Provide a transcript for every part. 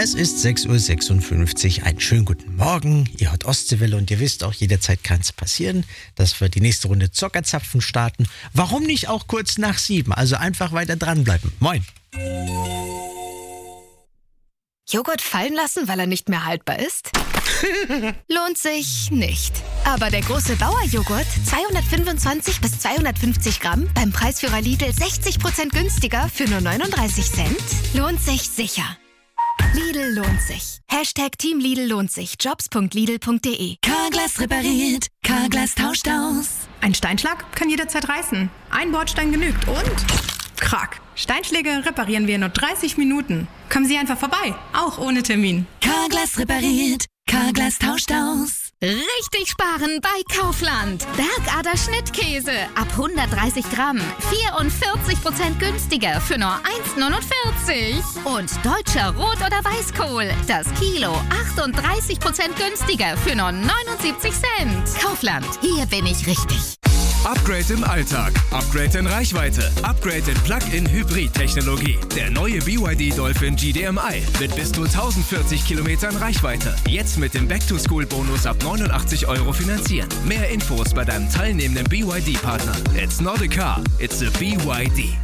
Es ist 6.56 Uhr. Einen schönen guten Morgen. Ihr hört Ostseewelle und ihr wisst auch, jederzeit kann es passieren, dass wir die nächste Runde Zockerzapfen starten. Warum nicht auch kurz nach 7? Also einfach weiter dranbleiben. Moin. Joghurt fallen lassen, weil er nicht mehr haltbar ist? Lohnt sich nicht. Aber der große Bauer-Joghurt, 225 bis 250 Gramm, beim Preisführer Lidl 60% günstiger für nur 39 Cent, lohnt sich sicher. Lidl lohnt sich. Hashtag Team Lidl lohnt sich. Jobs.lidl.de. Carglass repariert. Carglass tauscht aus. Ein Steinschlag kann jederzeit reißen. Ein Bordstein genügt und... Krack. Steinschläge reparieren wir in nur 30 Minuten. Kommen Sie einfach vorbei, auch ohne Termin. Carglass repariert. Carglass tauscht aus. Richtig sparen bei Kaufland. Bergader Schnittkäse ab 130 Gramm. 44% günstiger für nur 1,49. Und deutscher Rot- oder Weißkohl. Das Kilo 38% günstiger für nur 79 Cent. Kaufland, hier bin ich richtig. Upgrade im Alltag, Upgrade in Reichweite, Upgrade in Plug-in-Hybrid-Technologie. Der neue BYD Dolphin GDMI mit bis zu 1040 Kilometern Reichweite. Jetzt mit dem Back-to-School-Bonus ab 89 € finanzieren. Mehr Infos bei deinem teilnehmenden BYD-Partner. It's not a car, it's a BYD.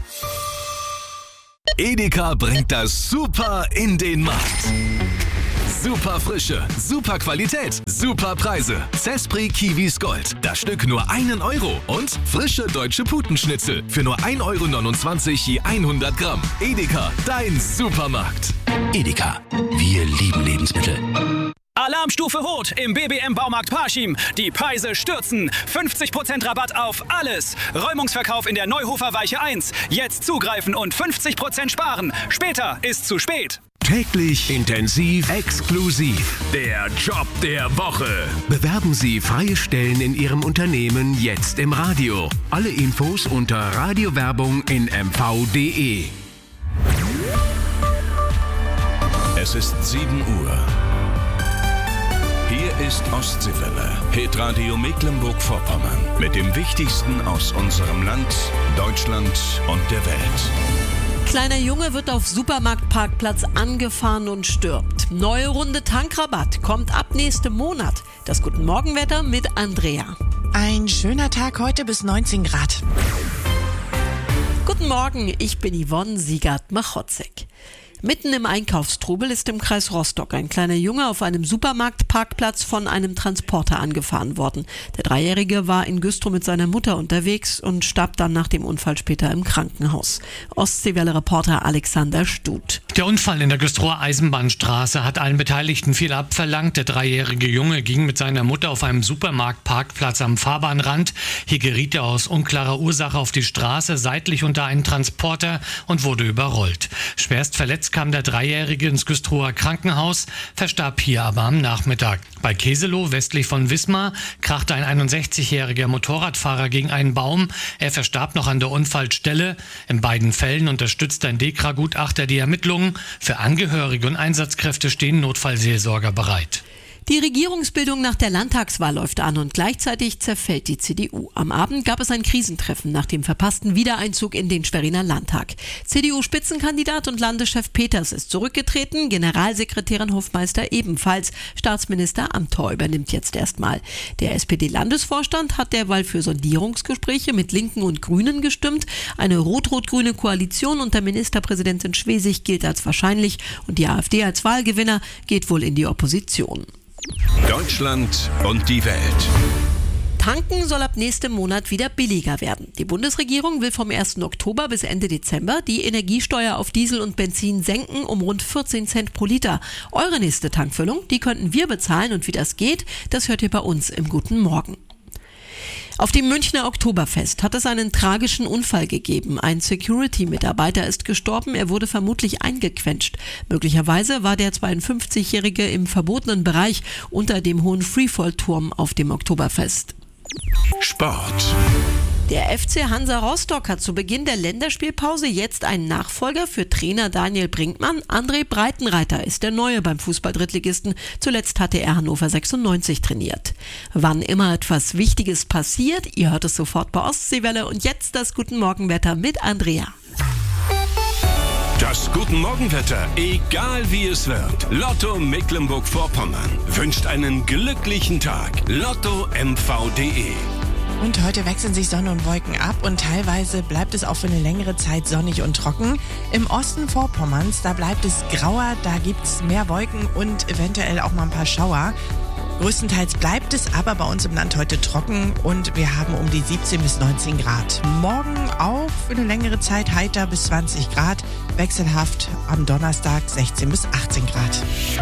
Edeka bringt das Super in den Markt. Super Frische, super Qualität, super Preise. Zespri Kiwis Gold. Das Stück nur 1 €. Und frische deutsche Putenschnitzel für nur 1,29 € je 100 Gramm. Edeka, dein Supermarkt. Edeka, wir lieben Lebensmittel. Alarmstufe Rot im BBM Baumarkt Parchim. Die Preise stürzen. 50% Rabatt auf alles. Räumungsverkauf in der Neuhofer Weiche 1. Jetzt zugreifen und 50% sparen. Später ist zu spät. Täglich, intensiv, exklusiv. Der Job der Woche. Bewerben Sie freie Stellen in Ihrem Unternehmen jetzt im Radio. Alle Infos unter Radiowerbung in mv.de. Es ist 7 Uhr. Hier ist Ostseewelle, Hitradio Mecklenburg-Vorpommern. Mit dem Wichtigsten aus unserem Land, Deutschland und der Welt. Kleiner Junge wird auf Supermarktparkplatz angefahren und stirbt. Neue Runde Tankrabatt kommt ab nächstem Monat. Das Guten Morgenwetter mit Andrea. Ein schöner Tag heute bis 19 Grad. Guten Morgen, ich bin Yvonne Siegert-Machotzek. Mitten im Einkaufstrubel ist im Kreis Rostock ein kleiner Junge auf einem Supermarktparkplatz von einem Transporter angefahren worden. Der Dreijährige war in Güstrow mit seiner Mutter unterwegs und starb dann nach dem Unfall später im Krankenhaus. Ostseewelle-Reporter Alexander Stut. Der Unfall in der Güstrower Eisenbahnstraße hat allen Beteiligten viel abverlangt. Der dreijährige Junge ging mit seiner Mutter auf einem Supermarktparkplatz am Fahrbahnrand. Hier geriet er aus unklarer Ursache auf die Straße, seitlich unter einen Transporter und wurde überrollt. Schwerst verletzt kam der Dreijährige ins Güstrower Krankenhaus, verstarb hier aber am Nachmittag. Bei Keselow, westlich von Wismar, krachte ein 61-jähriger Motorradfahrer gegen einen Baum. Er verstarb noch an der Unfallstelle. In beiden Fällen unterstützt ein DEKRA-Gutachter die Ermittlungen. Für Angehörige und Einsatzkräfte stehen Notfallseelsorger bereit. Die Regierungsbildung nach der Landtagswahl läuft an und gleichzeitig zerfällt die CDU. Am Abend gab es ein Krisentreffen nach dem verpassten Wiedereinzug in den Schweriner Landtag. CDU-Spitzenkandidat und Landeschef Peters ist zurückgetreten, Generalsekretärin Hofmeister ebenfalls. Staatsminister Amthor übernimmt jetzt erstmal. Der SPD-Landesvorstand hat derweil für Sondierungsgespräche mit Linken und Grünen gestimmt. Eine rot-rot-grüne Koalition unter Ministerpräsidentin Schwesig gilt als wahrscheinlich und die AfD als Wahlgewinner geht wohl in die Opposition. Deutschland und die Welt. Tanken soll ab nächstem Monat wieder billiger werden. Die Bundesregierung will vom 1. Oktober bis Ende Dezember die Energiesteuer auf Diesel und Benzin senken um rund 14 Cent pro Liter. Eure nächste Tankfüllung, die könnten wir bezahlen und wie das geht, das hört ihr bei uns im Guten Morgen. Auf dem Münchner Oktoberfest hat es einen tragischen Unfall gegeben. Ein Security-Mitarbeiter ist gestorben, er wurde vermutlich eingequetscht. Möglicherweise war der 52-Jährige im verbotenen Bereich unter dem hohen Freefall-Turm auf dem Oktoberfest. Sport. Der FC Hansa Rostock hat zu Beginn der Länderspielpause jetzt einen Nachfolger für Trainer Daniel Brinkmann. André Breitenreiter ist der Neue beim Fußball-Drittligisten. Zuletzt hatte er Hannover 96 trainiert. Wann immer etwas Wichtiges passiert, ihr hört es sofort bei Ostseewelle. Und jetzt das Guten Morgenwetter mit Andrea. Das Guten-Morgen-Wetter, egal wie es wird. Lotto Mecklenburg-Vorpommern wünscht einen glücklichen Tag. LottoMV.de. Und heute wechseln sich Sonne und Wolken ab und teilweise bleibt es auch für eine längere Zeit sonnig und trocken. Im Osten Vorpommerns, da bleibt es grauer, da gibt's mehr Wolken und eventuell auch mal ein paar Schauer. Größtenteils bleibt es aber bei uns im Land heute trocken und wir haben um die 17 bis 19 Grad. Morgen auch für eine längere Zeit heiter bis 20 Grad, wechselhaft am Donnerstag 16 bis 18 Grad.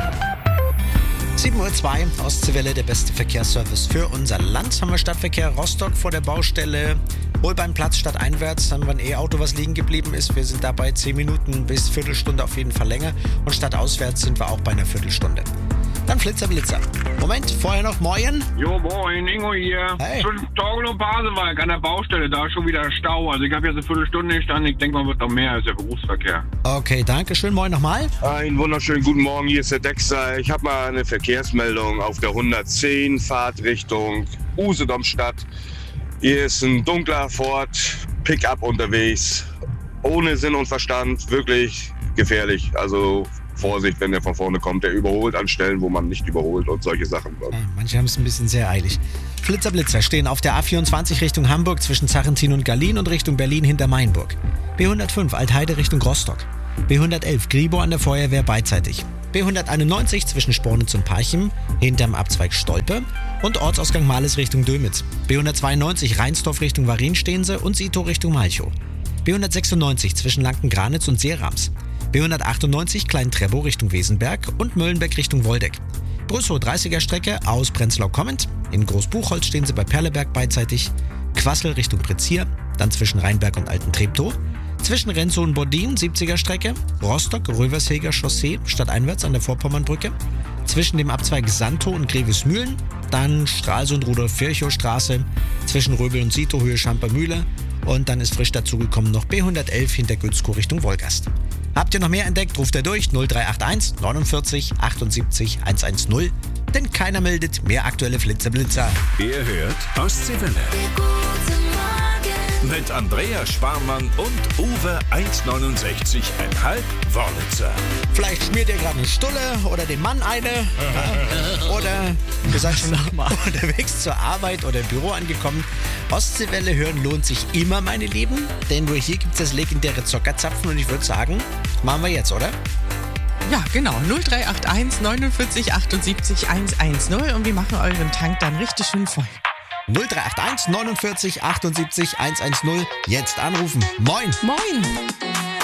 7:02 Uhr, Ostseewelle, der beste Verkehrsservice für unser Land. Haben wir Stadtverkehr Rostock vor der Baustelle. Holbeinplatz stadteinwärts haben wir ein E-Auto, was liegen geblieben ist. Wir sind dabei 10 Minuten bis Viertelstunde auf jeden Fall länger. Und stadtauswärts sind wir auch bei einer Viertelstunde. Dann Flitzer. Moment, vorher noch Moin. Jo, moin, Ingo hier. Hey. Zwischen Torgel und Pasewalk an der Baustelle, da ist schon wieder Stau. Also ich habe jetzt eine Viertelstunde gestanden, ich denke, man wird noch mehr als der Berufsverkehr. Okay, danke schön. Moin nochmal. Einen wunderschönen guten Morgen, hier ist der Dexter. Ich habe mal eine Verkehrsmeldung auf der 110, Fahrtrichtung Usedomstadt. Hier ist ein dunkler Ford Pickup unterwegs, ohne Sinn und Verstand, wirklich gefährlich. Also Vorsicht, wenn der von vorne kommt, der überholt an Stellen, wo man nicht überholt und solche Sachen. Ja, manche haben es ein bisschen sehr eilig. Flitzer stehen auf der A24 Richtung Hamburg zwischen Zarrentin und Gallien und Richtung Berlin hinter Mainburg. B105 Altheide Richtung Rostock. B111 Gribo an der Feuerwehr beidseitig. B191 zwischen Spornitz und Parchim hinterm Abzweig Stolpe und Ortsausgang Males Richtung Dömitz. B192 Reinsdorf Richtung Mariensteense und Sito Richtung Malchow. B196 zwischen Lanken-Granitz und Seerams. B198 Klein-Trebo Richtung Wesenberg und Möllenbeck Richtung Woldeck. Brüssow 30er Strecke aus Prenzlau kommend. In Großbuchholz stehen sie bei Perleberg beidseitig. Quassel Richtung Prezier, dann zwischen Rheinberg und Alten Treptow. Zwischen Renzow und Bordin 70er Strecke. Rostock Röversheger Chaussee stadteinwärts an der Vorpommernbrücke. Zwischen dem Abzweig Santo und Grevesmühlen. Dann Stralsund Rudolf-Virchow Straße. Zwischen Röbel und Sito Höhe Schampermühle. Und dann ist frisch dazugekommen noch B111 hinter Gützkow Richtung Wolgast. Habt ihr noch mehr entdeckt, ruft ihr durch 0381 49 78 110, denn keiner meldet mehr aktuelle Flitzer. Ihr hört Ostseewelle. Mit Andreas Sparmann und Uwe 1,69,5 Wörlitzer. Vielleicht schmiert ihr gerade eine Stulle oder dem Mann eine. Oder ihr seid schon unterwegs zur Arbeit oder im Büro angekommen. Ostseewelle hören lohnt sich immer, meine Lieben. Denn nur hier gibt es das legendäre Zockerzapfen und ich würde sagen, machen wir jetzt, oder? Ja, genau. 0381 49 78 110 und wir machen euren Tank dann richtig schön voll. 0381 49 78 110. Jetzt anrufen. Moin. Moin.